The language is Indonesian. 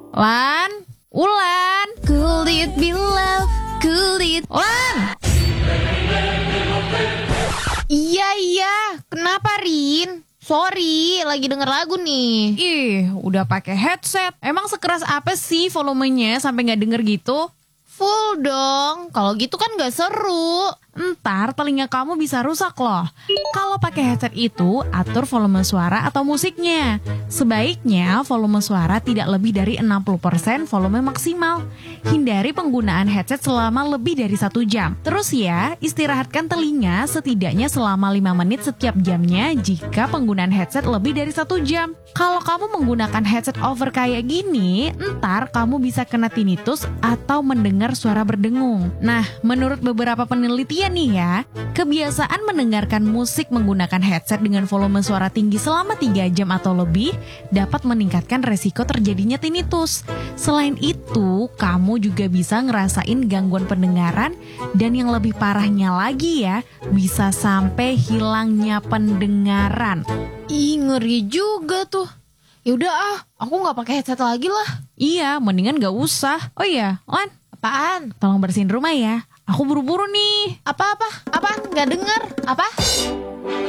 Lan, Ulan, could it be love, could it? Lan! Iya, kenapa Rin? Sorry, lagi denger lagu nih. Ih, udah pakai headset. Emang sekeras apa sih volumenya sampai nggak denger gitu? Full dong, kalau gitu kan gak seru. Ntar telinga kamu bisa rusak loh. Kalau pakai headset itu, atur volume suara atau musiknya. Sebaiknya volume suara tidak lebih dari 60% volume maksimal. Hindari penggunaan headset selama lebih dari 1 jam. Terus ya, istirahatkan telinga setidaknya selama 5 menit setiap jamnya jika penggunaan headset lebih dari 1 jam. Kalau kamu menggunakan headset over kayak gini, ntar kamu bisa kena tinnitus atau mendengar suara berdengung. Nah, menurut beberapa penelitian nih ya, kebiasaan mendengarkan musik menggunakan headset dengan volume suara tinggi selama 3 jam atau lebih dapat meningkatkan resiko terjadinya tinnitus. Selain itu, kamu juga bisa ngerasain gangguan pendengaran dan yang lebih parahnya lagi ya, bisa sampai hilangnya pendengaran. Ih, ngeri juga tuh. Yaudah aku gak pakai headset lagi lah. Iya, mendingan gak usah. Oh iya, Lan, Apaan? tolong bersihin rumah ya. Aku buru-buru nih. Apa? Gak denger? Apa?